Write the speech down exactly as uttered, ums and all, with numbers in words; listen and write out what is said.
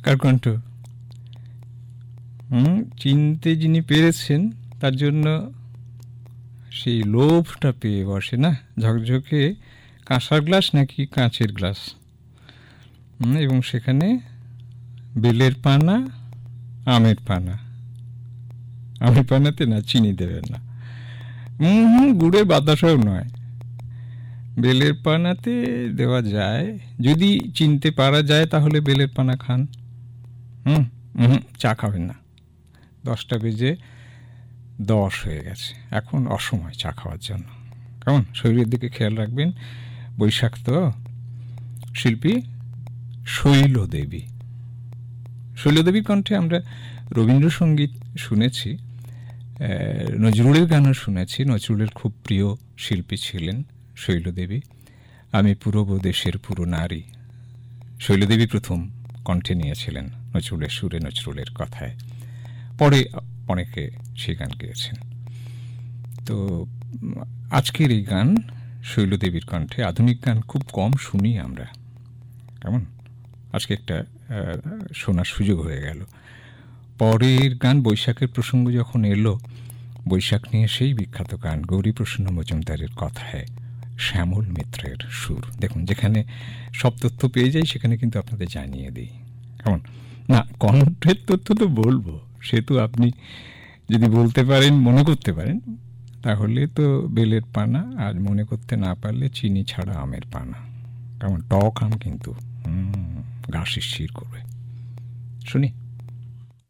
কার কণ্ঠ? হুম চিনতে যিনি পেরেছেন তার জন্য সেই লোভটা পেয়ে বসে না, ঝকঝকে কাঁসার গ্লাস নাকি কাঁচের গ্লাস, এবং সেখানে বেলের পানা, আমের পানা। আমের পানাতে না চিনি দেবেন না, হুম গুড়ের বাতাসাও নয়, বেলের পানাতে দেওয়া যায়। যদি চিনতে পারা যায় তাহলে বেলের পানা খান। হুম হুম চা খাবেন না। দশটা বেজে দশ হয়ে গেছে, এখন অসময় চা খাওয়ার জন্য। কেমন শরীরের দিকে খেয়াল রাখবেন। বৈশাখ তো। শিল্পী শৈলদেবী। শৈলদেবীর কণ্ঠে আমরা রবীন্দ্রসঙ্গীত শুনেছি, নজরুলের গানও শুনেছি। নজরুলের খুব প্রিয় শিল্পী ছিলেন শৈলদেবী। আমি পূরব দেশের পুরো নারী, শৈলদেবী প্রথম কণ্ঠে নিয়েছিলেন নজরুলের সুরে, নজরুলের কথায়। পরে অনেকে সে গান গেয়েছেন। তো আজকের এই গান শৈলদেবীর কণ্ঠে। আধুনিক গান খুব কম শুনি আমরা, কেমন আজকে একটা শোনার সুযোগ হয়ে গেল। পরের গান বৈশাখের প্রসঙ্গ যখন এলো, বৈশাখ নিয়ে সেই বিখ্যাত গান গৌরীপ্রসন্ন মজুমদারের কথায় শ্যামল মিত্রের সুর। দেখুন, যেখানে সব তথ্য পেয়ে যাই সেখানে কিন্তু আপনাদের জানিয়ে দিই, কেমন না। কণ্ঠের তথ্য তো বলবো, সে তো আপনি যদি বলতে পারেন, মনে করতে পারেন, তাহলে তো বেলের পানা, আর মনে করতে না পারলে চিনি ছাড়া আমের পানা। কেমন টক আম কিন্তু গা শিরশির করবে। শুনি।